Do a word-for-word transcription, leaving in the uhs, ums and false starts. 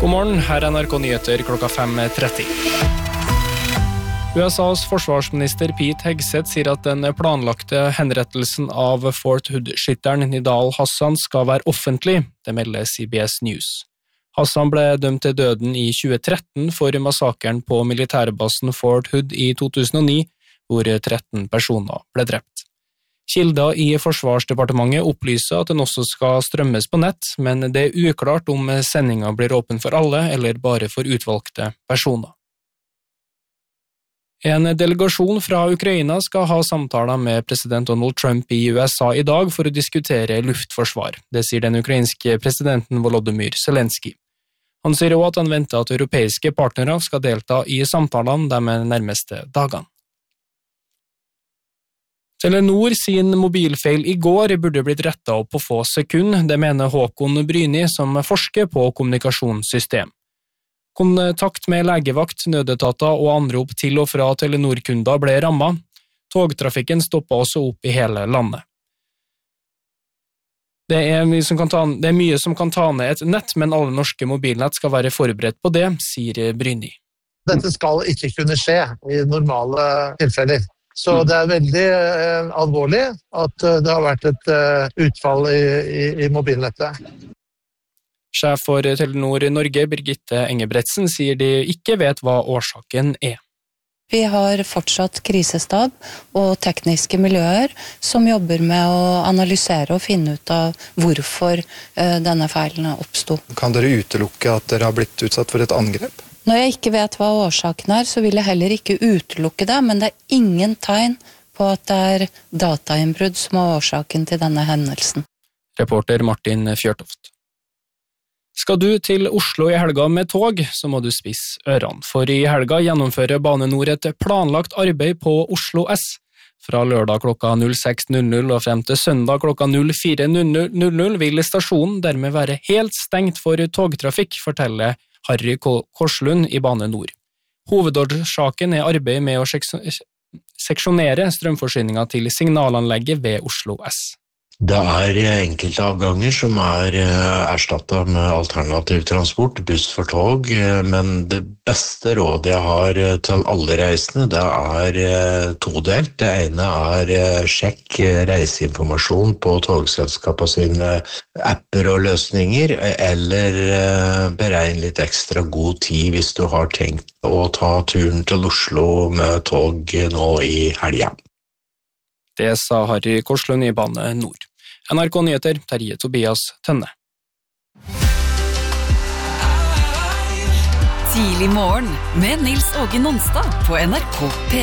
God morgen, her er N R K Nyheter klokka fem tretti. U S A's forsvarsminister Pete Hegseth sier at den planlagte henrettelsen av Fort Hood-skytteren Nidal Hassan skal være offentlig, det melder C B S News. Hassan ble dømt til døden i tjue tretten for massakren på militærbasen Fort Hood i to tusen og ni, hvor tretten personer ble drept. Kilder i Forsvarsdepartementet opplyser at den også skal strømmes på nett, men det er uklart om sendingen blir åpen for alle eller bare for utvalgte personer. En delegasjon fra Ukraina skal ha samtaler med president Donald Trump i U S A i dag for å diskutere luftforsvar. Det sier den ukrainske presidenten Volodymyr Zelensky. Han sier også at han venter at europeiske partnere skal delta i samtalene de nærmeste dagene. Telenor sin mobilfeil i går burde blitt rettet opp på få sekunder, det mener Håkon Bryni som forsker på kommunikasjonssystem. Kontakt med legevakt, nødetater og anrop til og fra Telenor-kunder ble rammet. Togtrafikken stoppet også opp i hele landet. Det er, mye som kan ta, det er mye som kan ta ned et nett, men alle norske mobilnett skal være forberedt på det, sier Bryni. Dette skal ikke kunne skje i normale tilfeller. Så det er veldig eh, alvorlig at uh, det har vært et uh, utfall i, i, i mobilnettet. Sjef for Telenor Norge, Birgitte Engebretsen, sier de ikke vet hva årsaken er. Vi har fortsatt krisestab og tekniske miljøer som jobber med å analysere og finne ut av hvorfor uh, denne feilen oppstod. Kan dere utelukke at dere har blitt utsatt for et angrep? Når jeg ikke vet hva årsaken er, så vil jeg heller ikke utelukke det, men det er ingen tegn på at det er datainnbrudd som er årsaken til denne hendelsen. Reporter Martin Fjørtoft. Skal du til Oslo i helga med tog, så må du spisse ørene, for i helga gjennomfører Bane Nor et planlagt arbeid på Oslo S. Fra lørdag klokka seks null null og frem til søndag klokka fire null null vil stasjonen dermed være helt stengt for togtrafikk, forteller Harry Korslund i Bane Nor. Hovedårsaken er arbeidet med å seksjonere strømforsyningen til signalanlegget ved Oslo S. Det er enkelte avganger som er erstattet med alternativ transport, buss for tog, men det beste rådet jeg har til alle reisende, det er todelt. Det ene er sjekk reiseinformasjon på togselskapene sine apper og løsninger, eller beregn litt ekstra god tid hvis du har tenkt å ta turen til Oslo med tog nå i helga. Det sa Harry Korslund i Bane Nor. N R K Nyheter, Terje Tobias Tønne. Tidlig morgen med Nils Åge Nonstad på N R K P